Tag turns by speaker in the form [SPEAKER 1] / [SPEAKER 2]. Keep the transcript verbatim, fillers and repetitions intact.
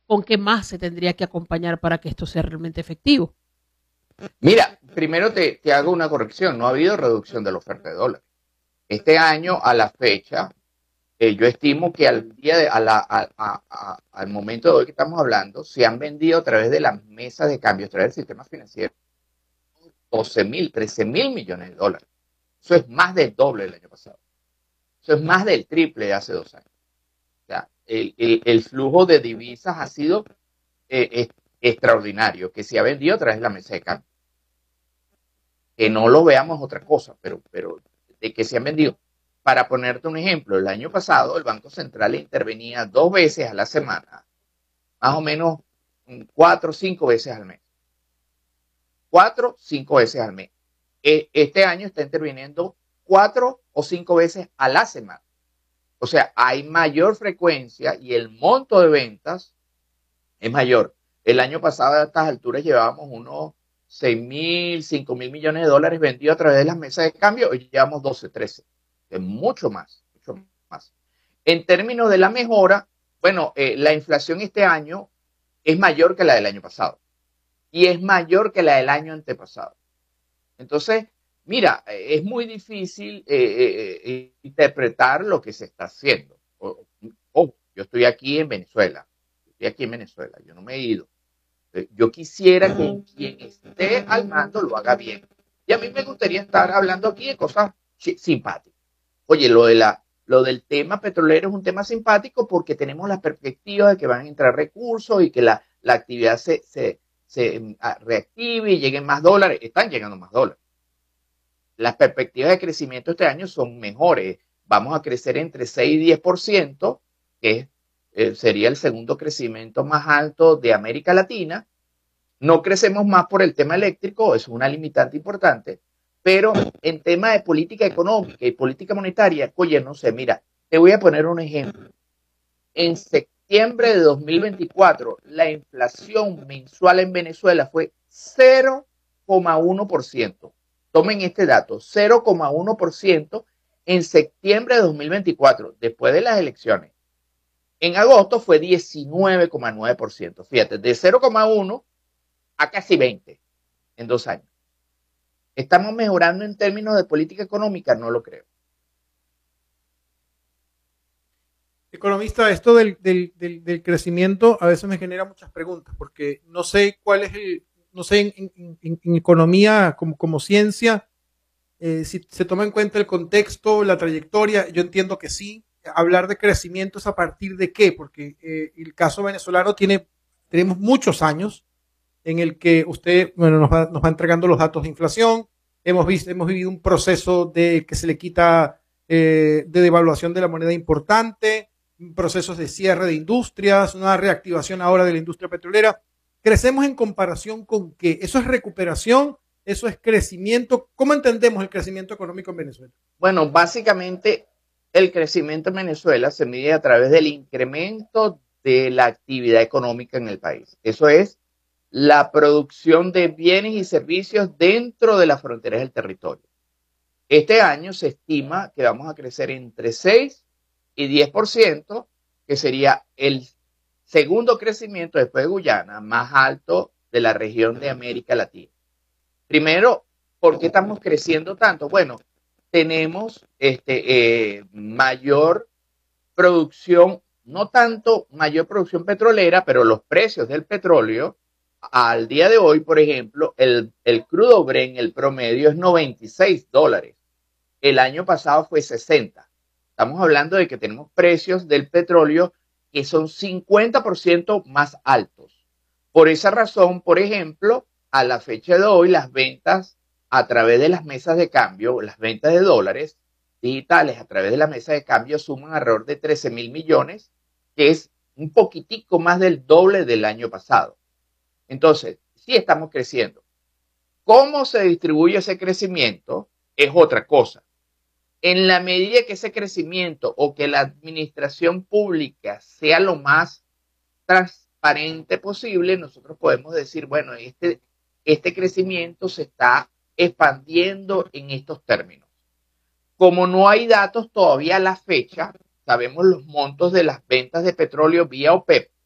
[SPEAKER 1] ¿con qué más se tendría que acompañar para que esto sea realmente efectivo?
[SPEAKER 2] Mira, primero te, te hago una corrección. No ha habido reducción de la oferta de dólares. Este año, a la fecha, eh, yo estimo que al día de, a la, a, a, a, al momento de hoy que estamos hablando, se han vendido a través de las mesas de cambio, a través del sistema financiero, doce mil, trece mil millones de dólares. Eso es más del doble del año pasado. Eso es más del triple de hace dos años. O sea, el, el, el flujo de divisas ha sido eh, es, extraordinario, que se ha vendido a través de la mesa de cambio. Que no lo veamos otra cosa, pero, pero de que se han vendido. Para ponerte un ejemplo, el año pasado el Banco Central intervenía dos veces a la semana, más o menos cuatro o cinco veces al mes. Cuatro, cinco veces al mes. Este año está interviniendo cuatro o cinco veces a la semana. O sea, hay mayor frecuencia y el monto de ventas es mayor. El año pasado a estas alturas llevábamos unos seis mil, cinco mil millones de dólares vendidos a través de las mesas de cambio. Hoy llevamos doce, trece. Es mucho más, mucho más. En términos de la mejora, bueno, eh, la inflación este año es mayor que la del año pasado y es mayor que la del año antepasado. Entonces, mira, es muy difícil eh, eh, eh, interpretar lo que se está haciendo. Oh, oh, yo estoy aquí en Venezuela, estoy aquí en Venezuela, yo no me he ido. Yo quisiera que quien esté al mando lo haga bien. Y a mí me gustaría estar hablando aquí de cosas simpáticas. Oye, lo, de la, lo del tema petrolero es un tema simpático porque tenemos la perspectiva de que van a entrar recursos y que la, la actividad se, se, se reactive y lleguen más dólares. Están llegando más dólares. Las perspectivas de crecimiento este año son mejores. Vamos a crecer entre seis y diez por ciento, que es Eh, sería el segundo crecimiento más alto de América Latina. No crecemos más por el tema eléctrico, es una limitante importante, pero en tema de política económica y política monetaria, oye, no sé, mira, te voy a poner un ejemplo. En septiembre de dos mil veinticuatro, la inflación mensual en Venezuela fue cero coma uno por ciento. Tomen este dato, cero coma uno por ciento en septiembre de dos mil veinticuatro, después de las elecciones. En agosto fue diecinueve coma nueve por ciento. Fíjate, de cero coma uno a casi veinte en dos años. ¿Estamos mejorando en términos de política económica? No lo creo.
[SPEAKER 3] Economista, esto del, del, del, del crecimiento a veces me genera muchas preguntas, porque no sé cuál es el, no sé en, en, en, en economía como, como ciencia, eh, si se toma en cuenta el contexto, la trayectoria, yo entiendo que sí. Hablar de crecimiento es a partir de qué, porque eh, el caso venezolano tiene, tenemos muchos años en el que usted, bueno, nos va, nos va entregando los datos de inflación, hemos visto, hemos vivido un proceso de que se le quita eh, de devaluación de la moneda importante, procesos de cierre de industrias, una reactivación ahora de la industria petrolera. ¿Crecemos en comparación con qué? ¿Eso es recuperación? ¿Eso es crecimiento? ¿Cómo entendemos el crecimiento económico en Venezuela?
[SPEAKER 2] Bueno, básicamente el crecimiento en Venezuela se mide a través del incremento de la actividad económica en el país. Eso es la producción de bienes y servicios dentro de las fronteras del territorio. Este año se estima que vamos a crecer entre seis y diez por ciento, que sería el segundo crecimiento después de Guyana más alto de la región de América Latina. Primero, ¿por qué estamos creciendo tanto? Bueno, tenemos este, eh, mayor producción, no tanto mayor producción petrolera, pero los precios del petróleo, al día de hoy, por ejemplo, el, el crudo Brent, el promedio es noventa y seis dólares. El año pasado fue sesenta. Estamos hablando de que tenemos precios del petróleo que son cincuenta por ciento más altos. Por esa razón, por ejemplo, a la fecha de hoy, las ventas a través de las mesas de cambio, las ventas de dólares digitales a través de la mesa de cambio suman alrededor de trece mil millones, que es un poquitico más del doble del año pasado. Entonces, sí estamos creciendo. ¿Cómo se distribuye ese crecimiento? Es otra cosa. En la medida que ese crecimiento o que la administración pública sea lo más transparente posible, nosotros podemos decir, bueno, este, este crecimiento se está expandiendo en estos términos. Como no hay datos todavía a la fecha, sabemos los montos de las ventas de petróleo vía OPEP,